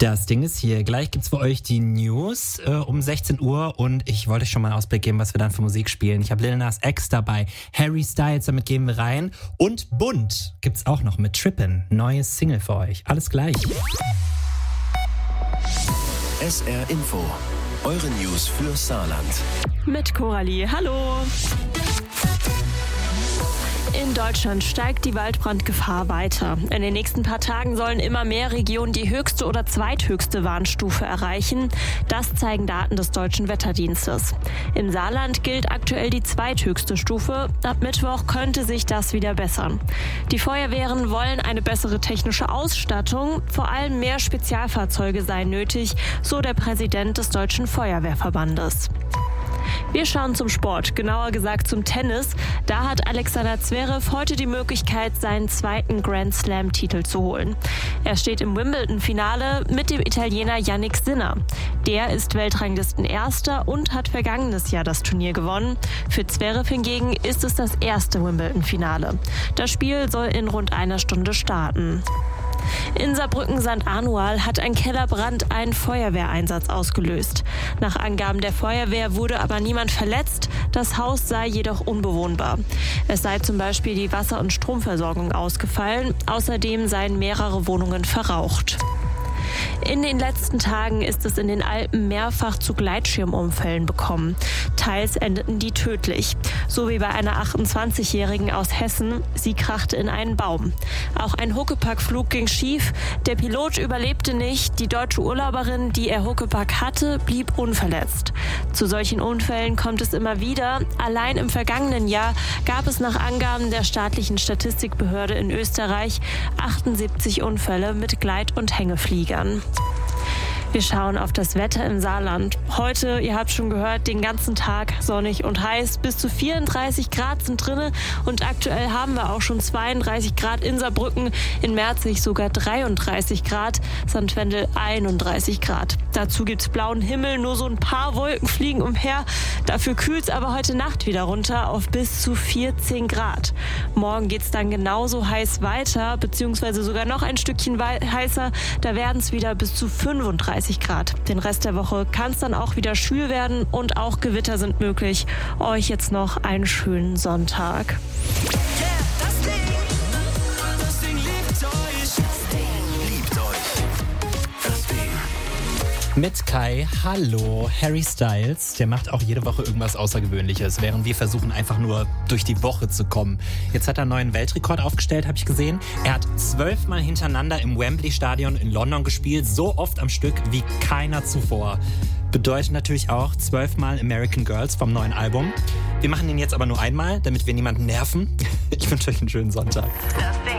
Das Ding ist hier, gleich gibt's für euch die News um 16 Uhr und ich wollte euch schon mal einen Ausblick geben, was wir dann für Musik spielen. Ich habe Lil Nas X dabei, Harry Styles, damit gehen wir rein und Bunt gibt's auch noch mit Trippin', neues Single für euch. Alles gleich. SR Info, eure News für Saarland. Mit Coralie, hallo. In Deutschland steigt die Waldbrandgefahr weiter. In den nächsten paar Tagen sollen immer mehr Regionen die höchste oder zweithöchste Warnstufe erreichen. Das zeigen Daten des Deutschen Wetterdienstes. Im Saarland gilt aktuell die zweithöchste Stufe. Ab Mittwoch könnte sich das wieder bessern. Die Feuerwehren wollen eine bessere technische Ausstattung. Vor allem mehr Spezialfahrzeuge seien nötig, so der Präsident des Deutschen Feuerwehrverbandes. Wir schauen zum Sport, genauer gesagt zum Tennis. Da hat Alexander Zverev heute die Möglichkeit, seinen zweiten Grand Slam-Titel zu holen. Er steht im Wimbledon-Finale mit dem Italiener Jannik Sinner. Der ist Weltranglistenerster und hat vergangenes Jahr das Turnier gewonnen. Für Zverev hingegen ist es das erste Wimbledon-Finale. Das Spiel soll in rund einer Stunde starten. In Saarbrücken-St. Anual hat ein Kellerbrand einen Feuerwehreinsatz ausgelöst. Nach Angaben der Feuerwehr wurde aber niemand verletzt, das Haus sei jedoch unbewohnbar. Es sei zum Beispiel die Wasser- und Stromversorgung ausgefallen, außerdem seien mehrere Wohnungen verraucht. In den letzten Tagen ist es in den Alpen mehrfach zu Gleitschirmunfällen gekommen. Teils endeten die tödlich. So wie bei einer 28-Jährigen aus Hessen. Sie krachte in einen Baum. Auch ein Huckepack-Flug ging schief. Der Pilot überlebte nicht. Die deutsche Urlauberin, die er Huckepack hatte, blieb unverletzt. Zu solchen Unfällen kommt es immer wieder. Allein im vergangenen Jahr gab es nach Angaben der staatlichen Statistikbehörde in Österreich 78 Unfälle mit Gleit- und Hängefliegern. Wir schauen auf das Wetter im Saarland. Heute, ihr habt schon gehört, den ganzen Tag sonnig und heiß. Bis zu 34 Grad sind drinne und aktuell haben wir auch schon 32 Grad in Saarbrücken, in Merzig sogar 33 Grad, St. Wendel 31 Grad. Dazu gibt's blauen Himmel, nur so ein paar Wolken fliegen umher. Dafür kühlt's aber heute Nacht wieder runter auf bis zu 14 Grad. Morgen geht's dann genauso heiß weiter, beziehungsweise sogar noch ein Stückchen heißer. Da werden's wieder bis zu 35 Grad. Den Rest der Woche kann es dann auch wieder schwül werden und auch Gewitter sind möglich. Euch jetzt noch einen schönen Sonntag. Mit Kai, hallo, Harry Styles, der macht auch jede Woche irgendwas Außergewöhnliches, während wir versuchen einfach nur durch die Woche zu kommen. Jetzt hat er einen neuen Weltrekord aufgestellt, habe ich gesehen. Er hat 12 Mal hintereinander im Wembley-Stadion in London gespielt, so oft am Stück wie keiner zuvor. Bedeutet natürlich auch 12 Mal American Girls vom neuen Album. Wir machen ihn jetzt aber nur einmal, damit wir niemanden nerven. Ich wünsche euch einen schönen Sonntag.